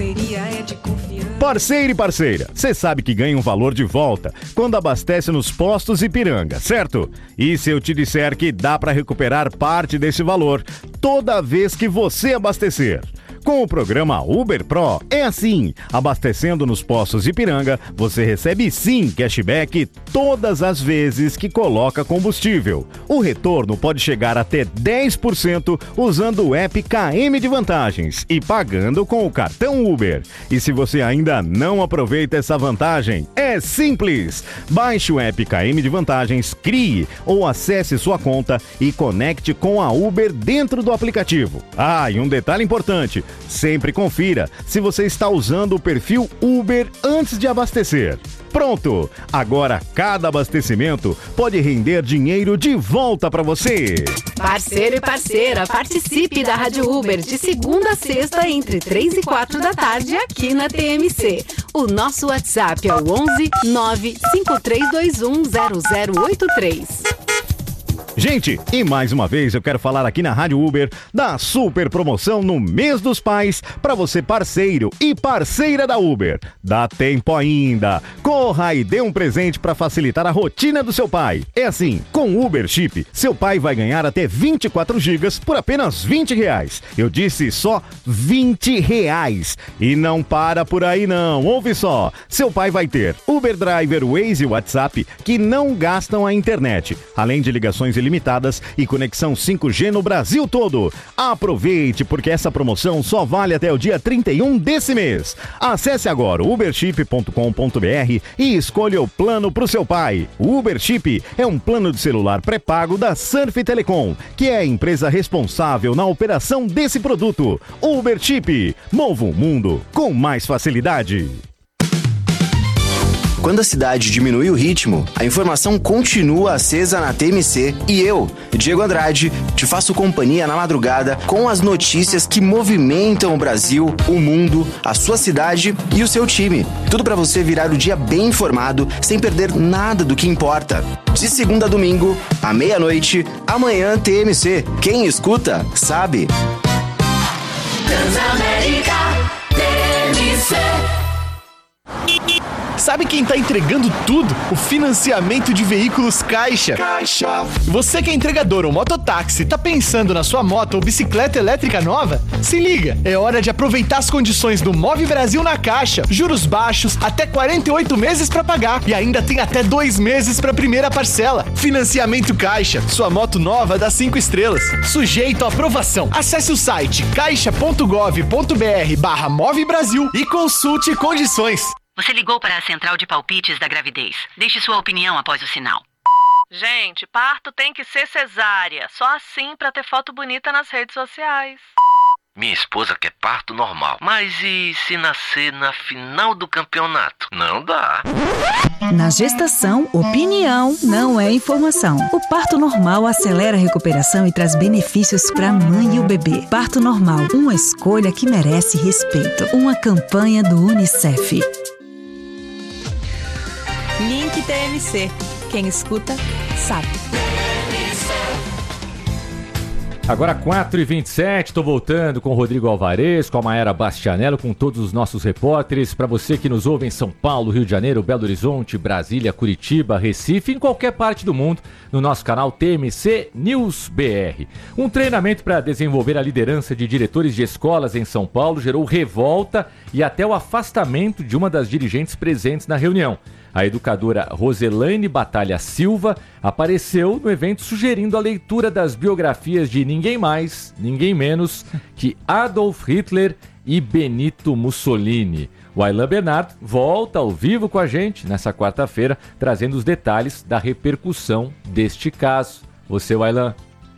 parceria é de confiança. Parceiro e parceira, você sabe que ganha um valor de volta quando abastece nos postos Ipiranga, certo? E se eu te disser que dá para recuperar parte desse valor toda vez que você abastecer? Com o programa Uber Pro, é assim. Abastecendo nos postos Ipiranga, você recebe sim cashback todas as vezes que coloca combustível. O retorno pode chegar até 10% usando o app KM de Vantagens e pagando com o cartão Uber. E se você ainda não aproveita essa vantagem, é simples. Baixe o app KM de Vantagens, crie ou acesse sua conta e conecte com a Uber dentro do aplicativo. Ah, e um detalhe importante. Sempre confira se você está usando o perfil Uber antes de abastecer. Pronto! Agora cada abastecimento pode render dinheiro de volta para você. Parceiro e parceira, participe da Rádio Uber de segunda a sexta entre 3 e 4 da tarde aqui na TMC. O nosso WhatsApp é o 11 95321 0083. Gente, e mais uma vez eu quero falar aqui na Rádio Uber da super promoção no mês dos pais para você parceiro e parceira da Uber. Dá tempo ainda. Corra e dê um presente para facilitar a rotina do seu pai. É assim, com o Uber Chip, seu pai vai ganhar até 24 gigas por apenas R$20. Eu disse só R$20. E não para por aí não, ouve só. Seu pai vai ter Uber Driver, Waze e WhatsApp que não gastam a internet, além de ligações ilimitadas e conexão 5G no Brasil todo. Aproveite, porque essa promoção só vale até o dia 31 desse mês. Acesse agora uberchip.com.br e escolha o plano para o seu pai. O Uber Chip é um plano de celular pré-pago da Surf Telecom, que é a empresa responsável na operação desse produto. Uber Chip, mova o mundo com mais facilidade. Quando a cidade diminui o ritmo, a informação continua acesa na TMC e eu, Diego Andrade, te faço companhia na madrugada com as notícias que movimentam o Brasil, o mundo, a sua cidade e o seu time. Tudo para você virar o dia bem informado, sem perder nada do que importa. De segunda a domingo, à meia-noite, amanhã TMC. Quem escuta, sabe. Transamérica TMC. Sabe quem tá entregando tudo? O financiamento de veículos Caixa. Você que é entregador ou mototáxi, tá pensando na sua moto ou bicicleta elétrica nova? Se liga, é hora de aproveitar as condições do Move Brasil na Caixa. Juros baixos, até 48 meses pra pagar e ainda tem até 2 meses pra primeira parcela. Financiamento Caixa, sua moto nova dá 5 estrelas. Sujeito à aprovação. Acesse o site caixa.gov.br/Move Brasil e consulte condições. Você ligou para a central de palpites da gravidez. Deixe sua opinião após o sinal. Gente, parto tem que ser cesárea. Só assim pra ter foto bonita nas redes sociais. Minha esposa quer parto normal. Mas e se nascer na final do campeonato? Não dá. Na gestação, opinião não é informação. O parto normal acelera a recuperação e traz benefícios para a mãe e o bebê. Parto normal, uma escolha que merece respeito. Uma campanha do UNICEF. Link TMC. Quem escuta, sabe. Agora 4h27, estou voltando com o Rodrigo Alvarez, com a Maera Bastianello, com todos os nossos repórteres. Para você que nos ouve em São Paulo, Rio de Janeiro, Belo Horizonte, Brasília, Curitiba, Recife, em qualquer parte do mundo, no nosso canal TMC News BR. Um treinamento para desenvolver a liderança de diretores de escolas em São Paulo gerou revolta e até o afastamento de uma das dirigentes presentes na reunião. A educadora Roselaine Batalha Silva apareceu no evento sugerindo a leitura das biografias de ninguém mais, ninguém menos que Adolf Hitler e Benito Mussolini. O Aylan Bernardo volta ao vivo com a gente nessa quarta-feira, trazendo os detalhes da repercussão deste caso. Você, Aylan.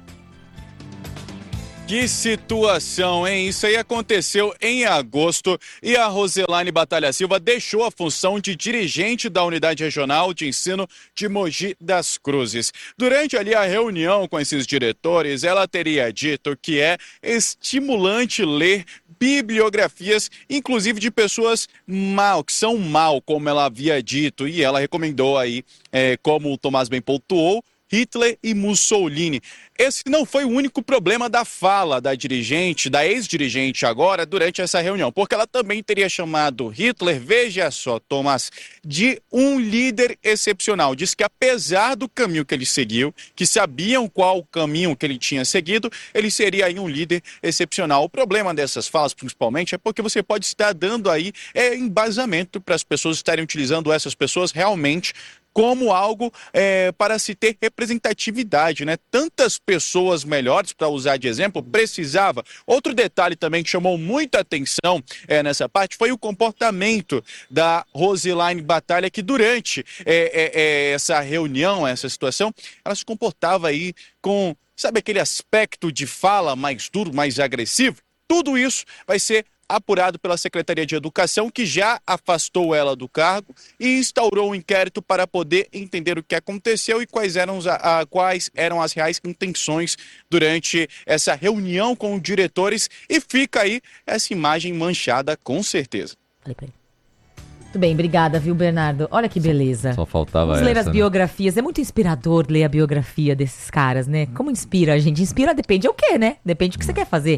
Que situação, hein? Isso aí aconteceu em agosto e a Roselaine Batalha Silva deixou a função de dirigente da Unidade Regional de Ensino de Mogi das Cruzes. Durante ali a reunião com esses diretores, ela teria dito que é estimulante ler bibliografias, inclusive de pessoas que são mal, como ela havia dito, e ela recomendou aí, como o Tomás bem pontuou, Hitler e Mussolini. Esse não foi o único problema da fala da dirigente, da ex-dirigente agora, durante essa reunião, porque ela também teria chamado Hitler, veja só, Thomas, de um líder excepcional. Diz que apesar do caminho que ele seguiu, que sabiam qual o caminho que ele tinha seguido, ele seria aí um líder excepcional. O problema dessas falas, principalmente, é porque você pode estar dando aí embasamento para as pessoas estarem utilizando essas pessoas realmente como algo para se ter representatividade, né? Tantas pessoas melhores, para usar de exemplo, precisava. Outro detalhe também que chamou muita atenção nessa parte foi o comportamento da Rosilaine Batalha, que durante essa reunião, essa situação, ela se comportava aí com, sabe, aquele aspecto de fala mais duro, mais agressivo? Tudo isso vai ser apurado pela Secretaria de Educação, que já afastou ela do cargo e instaurou um inquérito para poder entender o que aconteceu e quais eram as reais intenções durante essa reunião com os diretores, e fica aí essa imagem manchada com certeza. Muito bem, obrigada, viu, Bernardo? Olha que beleza. Só faltava Vamos ler as biografias. É muito inspirador ler a biografia desses caras, né? Como inspira a gente? Inspira depende do quê, né? Depende do que você quer fazer.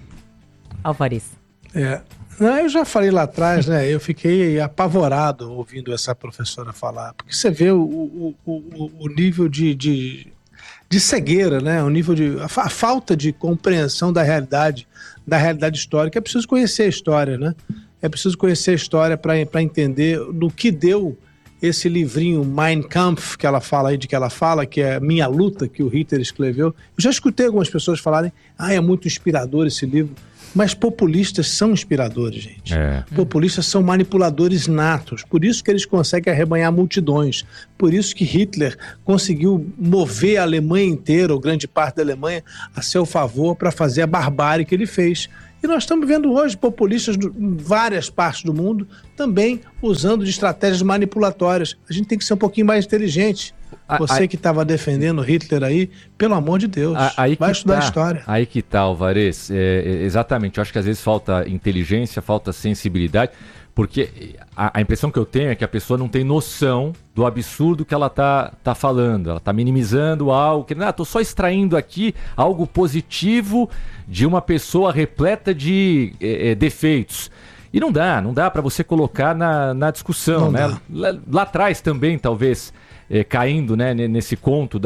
Alvarez. Não, eu já falei lá atrás, né? Eu fiquei apavorado ouvindo essa professora falar, porque você vê o nível de cegueira, né? O nível a falta de compreensão da realidade histórica. É preciso conhecer a história, né? É preciso conhecer a história para entender do que deu esse livrinho Mein Kampf, que ela fala aí, que é Minha Luta, que o Hitler escreveu. Eu já escutei algumas pessoas falarem, é muito inspirador esse livro. Mas populistas são inspiradores, gente. Populistas são manipuladores natos. Por isso que eles conseguem arrebanhar multidões. Por isso que Hitler conseguiu mover a Alemanha inteira, ou grande parte da Alemanha, a seu favor para fazer a barbárie que ele fez. E nós estamos vendo hoje populistas em várias partes do mundo também usando de estratégias manipulatórias. A gente tem que ser um pouquinho mais inteligente. Você que estava defendendo Hitler aí, pelo amor de Deus, vai estudar história. Aí que tá, Alvarez. Exatamente, eu acho que às vezes falta inteligência, falta sensibilidade, porque a impressão que eu tenho é que a pessoa não tem noção do absurdo que ela tá falando. Ela tá minimizando algo, tô só extraindo aqui algo positivo de uma pessoa repleta de defeitos. E não dá para você colocar na discussão, né? Lá atrás também, talvez, caindo, né, nesse conto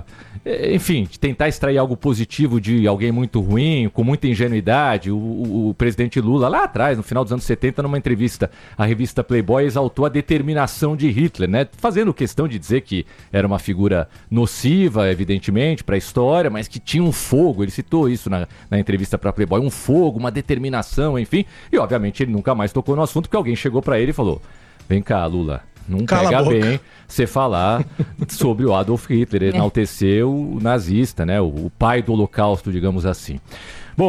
enfim, de tentar extrair algo positivo de alguém muito ruim, com muita ingenuidade. O presidente Lula, lá atrás, no final dos anos 70, numa entrevista à revista Playboy, exaltou a determinação de Hitler, né, fazendo questão de dizer que era uma figura nociva, evidentemente, para a história, mas que tinha um fogo. Ele citou isso na entrevista para Playboy, um fogo, uma determinação, enfim. E, obviamente, ele nunca mais tocou no assunto, porque alguém chegou para ele e falou: vem cá, Lula, não pega bem você falar sobre o Adolf Hitler, enaltecer o nazista, né? O pai do Holocausto, digamos assim. Bom,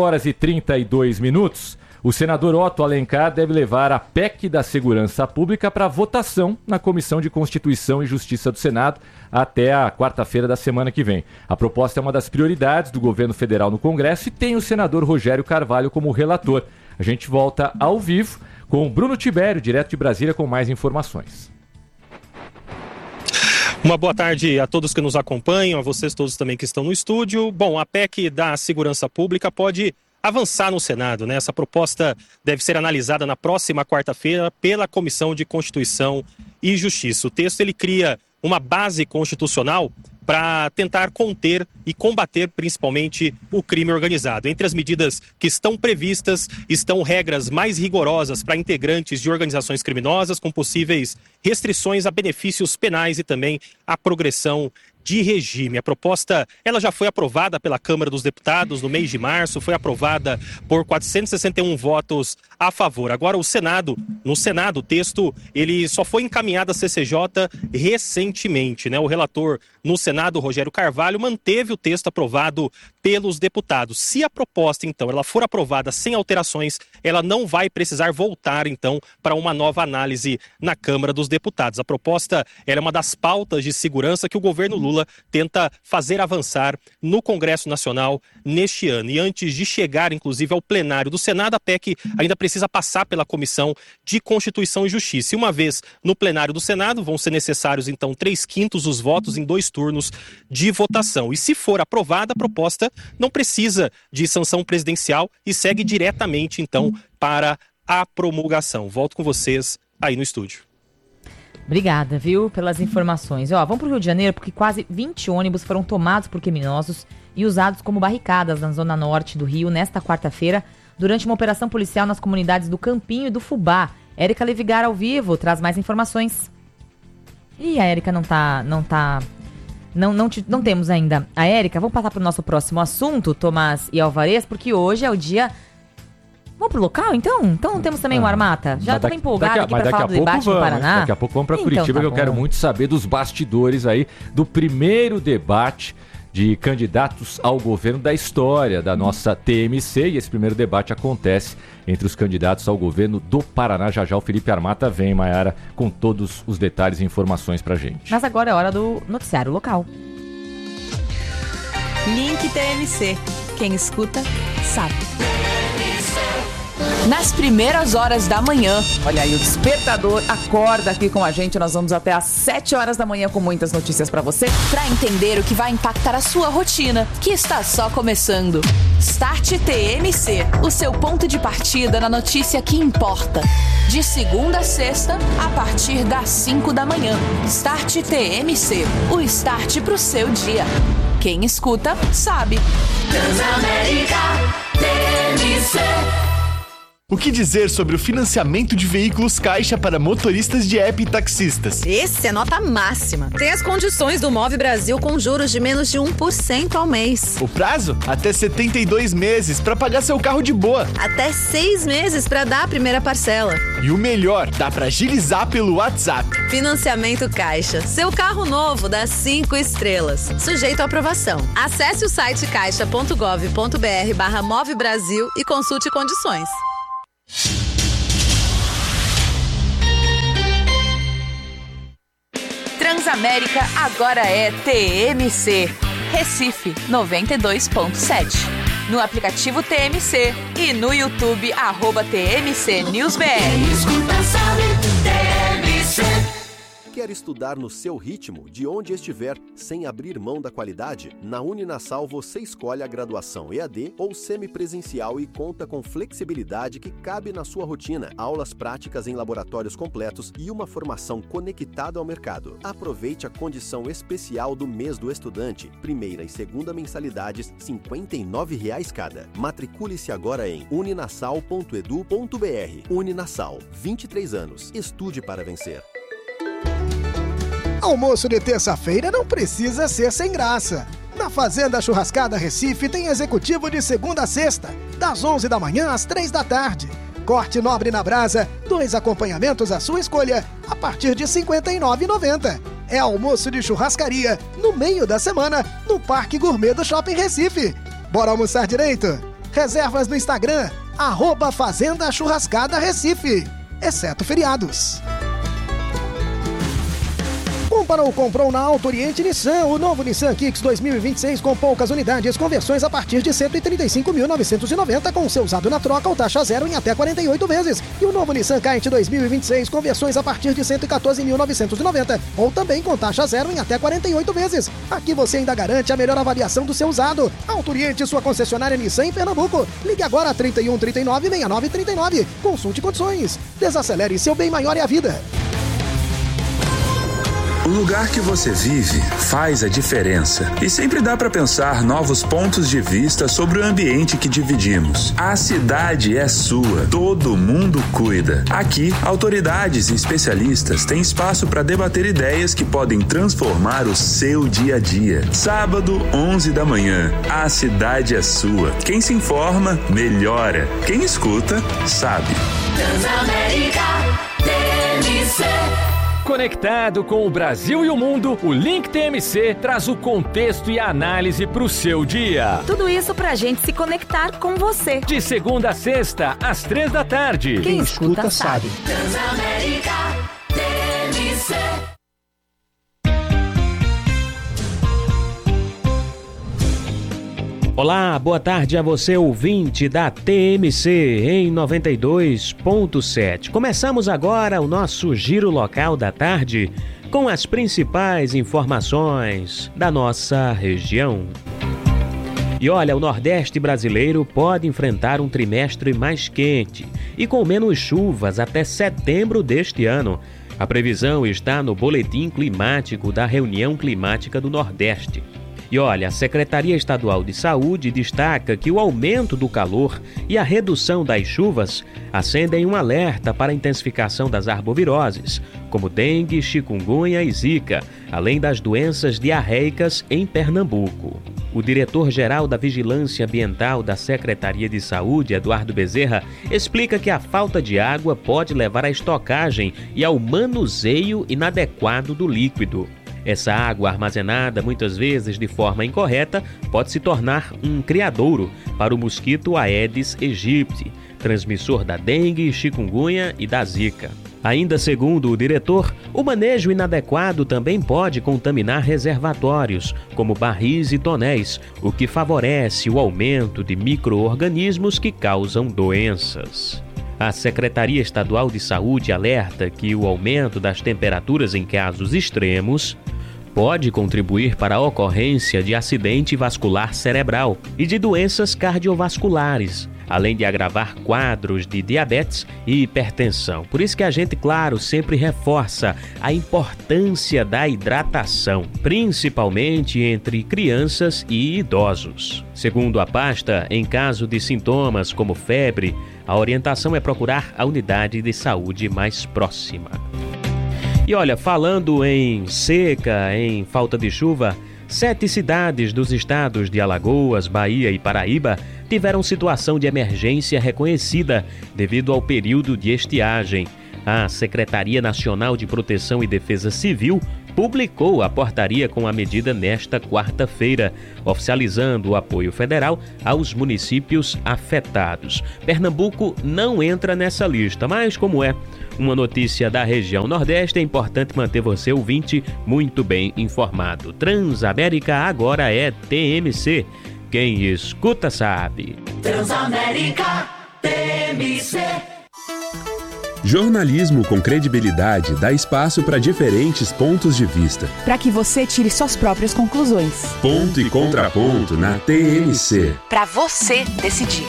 4h32. O senador Otto Alencar deve levar a PEC da Segurança Pública para votação na Comissão de Constituição e Justiça do Senado até a quarta-feira da semana que vem. A proposta é uma das prioridades do governo federal no Congresso e tem o senador Rogério Carvalho como relator. A gente volta ao vivo com o Bruno Tibério, direto de Brasília, com mais informações. Uma boa tarde a todos que nos acompanham, a vocês todos também que estão no estúdio. Bom, a PEC da Segurança Pública pode avançar no Senado, né? Essa proposta deve ser analisada na próxima quarta-feira pela Comissão de Constituição e Justiça. O texto ele cria uma base constitucional para tentar conter e combater principalmente o crime organizado. Entre as medidas que estão previstas estão regras mais rigorosas para integrantes de organizações criminosas, com possíveis restrições a benefícios penais e também a progressão de regime. A proposta ela já foi aprovada pela Câmara dos Deputados no mês de março, foi aprovada por 461 votos a favor. Agora no Senado, o texto ele só foi encaminhado à CCJ recentemente, né? O relator no Senado, Rogério Carvalho, manteve o texto aprovado pelos deputados. Se a proposta, então, ela for aprovada sem alterações, ela não vai precisar voltar, então, para uma nova análise na Câmara dos Deputados. A proposta ela é uma das pautas de segurança que o governo Lula tenta fazer avançar no Congresso Nacional neste ano. E antes de chegar, inclusive, ao plenário do Senado, a PEC ainda precisa passar pela Comissão de Constituição e Justiça. E uma vez no plenário do Senado, vão ser necessários, então, 3/5 dos votos em 2 turnos de votação. E se for aprovada, a proposta não precisa de sanção presidencial e segue diretamente, então, para a promulgação. Volto com vocês aí no estúdio. Obrigada, viu, pelas informações. Vamos para o Rio de Janeiro, porque quase 20 ônibus foram tomados por criminosos e usados como barricadas na zona norte do Rio nesta quarta-feira, durante uma operação policial nas comunidades do Campinho e do Fubá. Érica Levigar, ao vivo, traz mais informações. E a Érica não temos ainda a Érica. Vamos passar para o nosso próximo assunto, Tomás e Alvarez, porque hoje é o dia... Vamos pro local, então? Então temos também o Armata. Já tô empolgado aqui para falar do debate no Paraná. Daqui a pouco vamos para Curitiba, que eu quero muito saber dos bastidores aí do primeiro debate de candidatos ao governo da história da nossa TMC. E esse primeiro debate acontece entre os candidatos ao governo do Paraná. Já já o Felipe Armata vem, Maiara, com todos os detalhes e informações pra gente. Mas agora é hora do noticiário local. Link TMC. Quem escuta, sabe. Nas primeiras horas da manhã. Olha aí, o despertador acorda aqui com a gente. Nós vamos até às 7 horas da manhã com muitas notícias pra você. Pra entender o que vai impactar a sua rotina, que está só começando. Start TMC, o seu ponto de partida na notícia que importa. De segunda a sexta, a partir das 5 da manhã. Start TMC, o start pro seu dia. Quem escuta, sabe. Transamérica TMC. O que dizer sobre o financiamento de veículos Caixa para motoristas de app e taxistas? Esse é nota máxima. Tem as condições do Move Brasil com juros de menos de 1% ao mês. O prazo? Até 72 meses para pagar seu carro de boa. Até 6 meses para dar a primeira parcela. E o melhor, dá para agilizar pelo WhatsApp. Financiamento Caixa. Seu carro novo dá 5 estrelas. Sujeito à aprovação. Acesse o site caixa.gov.br/Move Brasil e consulte condições. Transamérica agora é TMC. Recife 92.7. No aplicativo TMC e no YouTube @TMC NewsBR. Escuta, sabe, TMC. Quer estudar no seu ritmo, de onde estiver, sem abrir mão da qualidade? Na Uninasal você escolhe a graduação EAD ou semipresencial e conta com flexibilidade que cabe na sua rotina, aulas práticas em laboratórios completos e uma formação conectada ao mercado. Aproveite a condição especial do mês do estudante. Primeira e segunda mensalidades, R$ 59,00 cada. Matricule-se agora em uninasal.edu.br. Uninasal, 23 anos. Estude para vencer. Almoço de terça-feira não precisa ser sem graça. Na Fazenda Churrascada Recife tem executivo de segunda a sexta, das 11 da manhã às 3 da tarde. Corte nobre na brasa, 2 acompanhamentos à sua escolha, a partir de R$ 59,90. É almoço de churrascaria, no meio da semana, no Parque Gourmet do Shopping Recife. Bora almoçar direito? Reservas no Instagram, @Fazenda Churrascada Recife, exceto feriados. Comprou na Auto Oriente Nissan, o novo Nissan Kicks 2026 com poucas unidades, conversões a partir de R$ 135.990 com seu usado na troca ou taxa zero em até 48 vezes. E o novo Nissan Kite 2026, conversões a partir de R$ 114.990 ou também com taxa zero em até 48 vezes. Aqui você ainda garante a melhor avaliação do seu usado. Auto Oriente, sua concessionária Nissan em Pernambuco. Ligue agora a 31 39 69 39. Consulte condições. Desacelere, seu bem maior é a vida. O lugar que você vive faz a diferença. E sempre dá para pensar novos pontos de vista sobre o ambiente que dividimos. A cidade é sua, todo mundo cuida. Aqui, autoridades e especialistas têm espaço para debater ideias que podem transformar o seu dia a dia. Sábado, 11 da manhã. A cidade é sua. Quem se informa, melhora. Quem escuta, sabe. Transamérica TMC. Conectado com o Brasil e o mundo, o Link TMC traz o contexto e a análise para o seu dia. Tudo isso pra gente se conectar com você. De segunda a sexta, às 3 da tarde. Quem escuta sabe. Transamérica TMC. Olá, boa tarde a você, ouvinte da TMC em 92.7. Começamos agora o nosso giro local da tarde com as principais informações da nossa região. E olha, o Nordeste brasileiro pode enfrentar um trimestre mais quente e com menos chuvas até setembro deste ano. A previsão está no Boletim Climático da Reunião Climática do Nordeste. E olha, a Secretaria Estadual de Saúde destaca que o aumento do calor e a redução das chuvas acendem um alerta para a intensificação das arboviroses, como dengue, chikungunya e zika, além das doenças diarreicas em Pernambuco. O diretor-geral da Vigilância Ambiental da Secretaria de Saúde, Eduardo Bezerra, explica que a falta de água pode levar à estocagem e ao manuseio inadequado do líquido. Essa água armazenada muitas vezes de forma incorreta pode se tornar um criadouro para o mosquito Aedes aegypti, transmissor da dengue, chikungunya e da zika. Ainda segundo o diretor, o manejo inadequado também pode contaminar reservatórios, como barris e tonéis, o que favorece o aumento de micro-organismos que causam doenças. A Secretaria Estadual de Saúde alerta que o aumento das temperaturas em casos extremos pode contribuir para a ocorrência de acidente vascular cerebral e de doenças cardiovasculares, além de agravar quadros de diabetes e hipertensão. Por isso que a gente, claro, sempre reforça a importância da hidratação, principalmente entre crianças e idosos. Segundo a pasta, em caso de sintomas como febre, a orientação é procurar a unidade de saúde mais próxima. E olha, falando em seca, em falta de chuva, 7 cidades dos estados de Alagoas, Bahia e Paraíba tiveram situação de emergência reconhecida devido ao período de estiagem. A Secretaria Nacional de Proteção e Defesa Civil publicou a portaria com a medida nesta quarta-feira, oficializando o apoio federal aos municípios afetados. Pernambuco não entra nessa lista, mas como é uma notícia da região Nordeste, é importante manter você, ouvinte, muito bem informado. Transamérica agora é TMC. Quem escuta sabe. Transamérica TMC. Jornalismo com credibilidade dá espaço para diferentes pontos de vista. Para que você tire suas próprias conclusões. Ponto e contraponto na TMC. Para você decidir.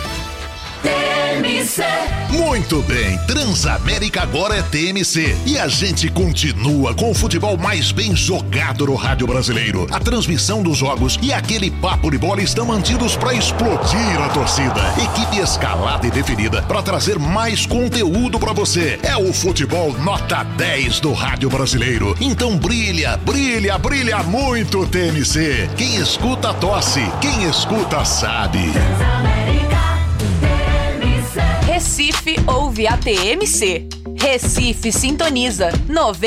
TMC. Muito bem, Transamérica agora é TMC e a gente continua com o futebol mais bem jogado no rádio brasileiro. A transmissão dos jogos e aquele papo de bola estão mantidos para explodir a torcida. Equipe escalada e definida para trazer mais conteúdo para você. É o futebol nota 10 do rádio brasileiro. Então brilha, brilha, brilha muito TMC. Quem escuta tosse, quem escuta sabe. Recife ouve a TMC. Recife sintoniza 90,7.